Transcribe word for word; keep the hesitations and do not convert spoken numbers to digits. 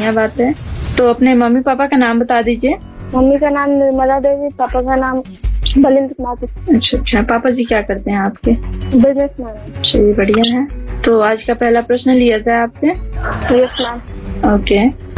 बढ़िया बात है। तो अपने मम्मी पापा का नाम बता दीजिए। मम्मी का नाम निर्मला देवी, पापा का नाम बलिंद्र कुमार। अच्छा अच्छा, पापा जी क्या करते हैं आपके? बिजनेसमैन। चलिए बढ़िया है। तो आज का पहला प्रश्न लिया जाए आपसे। Yes ma'am. ओके।